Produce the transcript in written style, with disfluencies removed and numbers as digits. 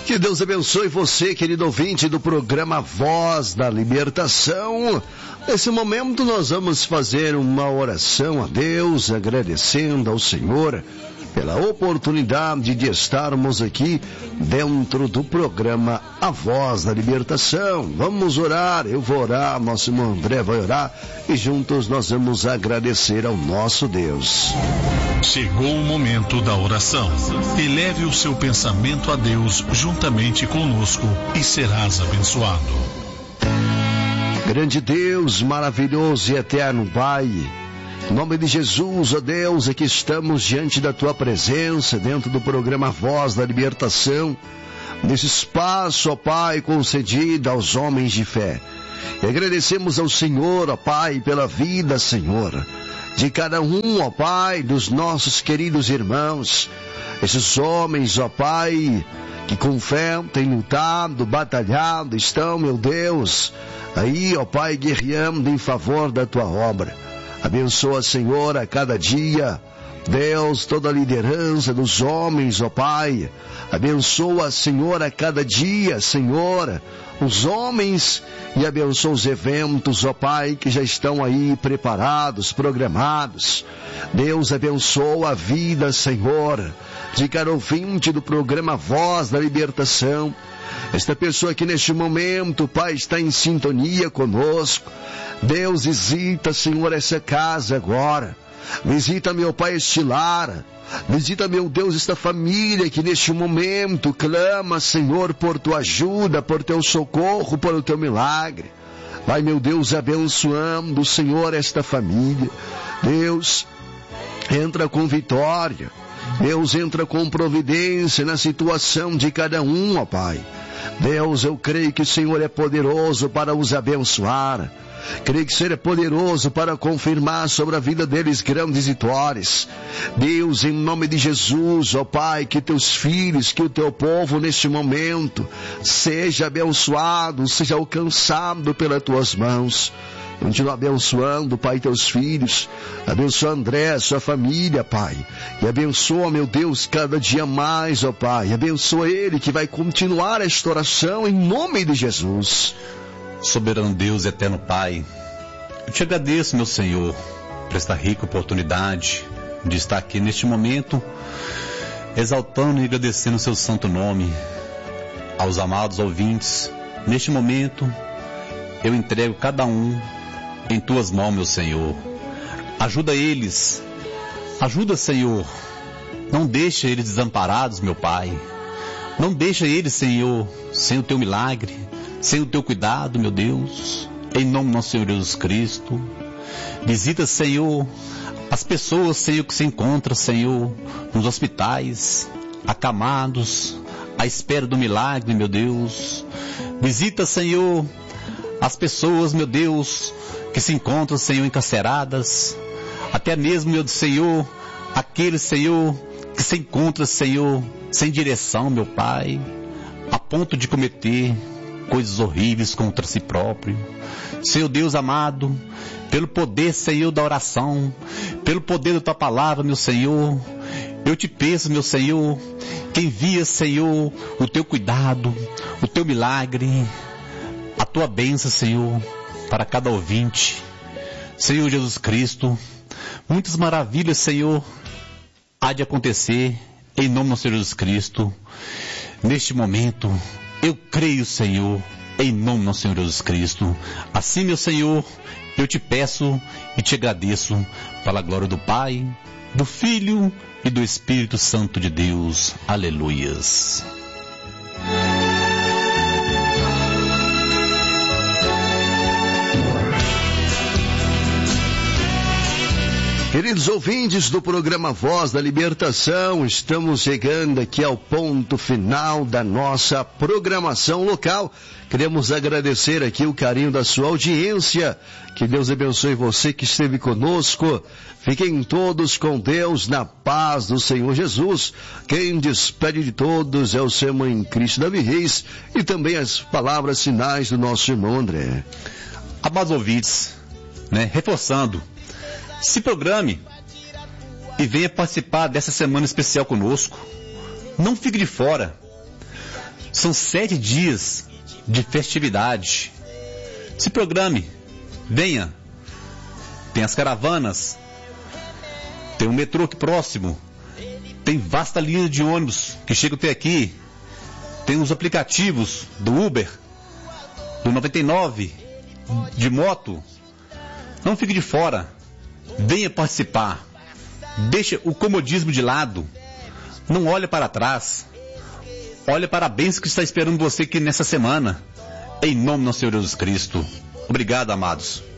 Que Deus abençoe você, querido ouvinte do programa Voz da Libertação. Nesse momento nós vamos fazer uma oração a Deus, agradecendo ao Senhor pela oportunidade de estarmos aqui dentro do programa A Voz da Libertação. Vamos orar, eu vou orar, nosso irmão André vai orar e juntos nós vamos agradecer ao nosso Deus. Chegou o momento da oração. Eleve o seu pensamento a Deus juntamente conosco e serás abençoado. Grande Deus, maravilhoso e eterno Pai, em nome de Jesus, ó Deus, aqui estamos diante da Tua presença, dentro do programa Voz da Libertação, nesse espaço, ó Pai, concedido aos homens de fé. E agradecemos ao Senhor, ó Pai, pela vida, Senhor, de cada um, ó Pai, dos nossos queridos irmãos, esses homens, ó Pai, que com fé têm lutado, batalhado, estão, meu Deus, aí, ó Pai, guerreando em favor da Tua obra. Abençoa, Senhor, a cada dia, Deus, toda a liderança dos homens, ó Pai. Abençoa, Senhor, a cada dia, Senhor, os homens, e abençoa os eventos, ó Pai, que já estão aí preparados, programados. Deus, abençoa a vida, Senhor, de cada ouvinte do programa Voz da Libertação. Esta pessoa que neste momento, Pai, está em sintonia conosco. Deus, visita, Senhor, essa casa agora. Visita, meu Pai, este lar. Visita, meu Deus, esta família que neste momento clama, Senhor, por Tua ajuda, por Teu socorro, por o Teu milagre. Vai, meu Deus, abençoando, Senhor, esta família. Deus, entra com vitória. Deus, entra com providência na situação de cada um, ó Pai. Deus, eu creio que o Senhor é poderoso para os abençoar. Creio que o Senhor é poderoso para confirmar sobre a vida deles grandes vitórias. Deus, em nome de Jesus, ó Pai, que Teus filhos, que o Teu povo neste momento seja abençoado, seja alcançado pelas Tuas mãos. Continua abençoando, Pai, Teus filhos. Abençoa André, sua família, Pai. E abençoa, meu Deus, cada dia mais, ó Pai. Abençoa ele que vai continuar esta oração em nome de Jesus. Soberano Deus, eterno Pai, eu te agradeço, meu Senhor, por esta rica oportunidade de estar aqui neste momento, exaltando e agradecendo o seu santo nome. Aos amados ouvintes, neste momento, eu entrego cada um em Tuas mãos, meu Senhor. Ajuda eles, ajuda, Senhor, não deixa eles desamparados, meu Pai. Não deixa eles, Senhor, sem o Teu milagre, sem o Teu cuidado, meu Deus, em nome do nosso Senhor Jesus Cristo. Visita, Senhor, as pessoas, Senhor, que se encontram, Senhor, nos hospitais, acamados, à espera do milagre, meu Deus. Visita, Senhor, as pessoas, meu Deus, que se encontram, Senhor, encarceradas, até mesmo, meu Senhor, aqueles, Senhor, que se encontram, Senhor, sem direção, meu Pai, a ponto de cometer coisas horríveis contra si próprio. Senhor Deus amado, pelo poder, Senhor, da oração, pelo poder da Tua palavra, meu Senhor, eu te peço, meu Senhor, que envia, Senhor, o Teu cuidado, o Teu milagre, a Tua bênção, Senhor, para cada ouvinte. Senhor Jesus Cristo, muitas maravilhas, Senhor, há de acontecer em nome do Senhor Jesus Cristo. Neste momento, eu creio, Senhor, em nome do Senhor Jesus Cristo. Assim, meu Senhor, eu te peço e te agradeço pela glória do Pai, do Filho e do Espírito Santo de Deus. Aleluias. Queridos ouvintes do programa Voz da Libertação, estamos chegando aqui ao ponto final da nossa programação local. Queremos agradecer aqui o carinho da sua audiência. Que Deus abençoe você que esteve conosco. Fiquem todos com Deus na paz do Senhor Jesus. Quem despede de todos é o seu irmão em Cristo Davi Reis e também as palavras finais do nosso irmão André. Amados ouvintes, reforçando, se programe e venha participar dessa semana especial conosco. Não fique de fora. São 7 dias de festividade. Se programe, venha. Tem as caravanas, tem um metrô aqui próximo, tem vasta linha de ônibus que chegam até aqui, tem os aplicativos do Uber, do 99, de moto. Não fique de fora, venha participar. Deixa o comodismo de lado, não olhe para trás, olhe para a bênção que está esperando você aqui nessa semana. Em nome do nosso Senhor Jesus Cristo. Obrigado, amados.